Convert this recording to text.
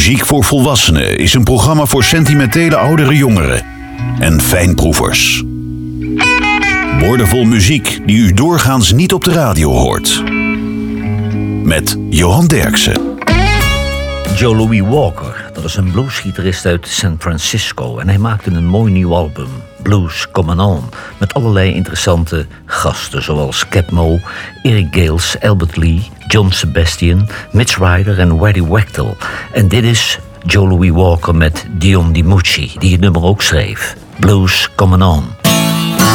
Muziek voor Volwassenen is een programma voor sentimentele oudere jongeren en fijnproevers. Woordenvol muziek die u doorgaans niet op de radio hoort. Met Johan Derksen. Joe Louis Walker, dat is een bluesgitarist uit San Francisco. En hij maakte een mooi nieuw album, Blues Coming On, met allerlei interessante gasten, zoals Cap Moe, Eric Gales, Albert Lee, John Sebastian, Mitch Ryder en Waddy Wachtel. En dit is Joe Louis Walker met Dion DiMucci, die het nummer ook schreef, Blues Coming On.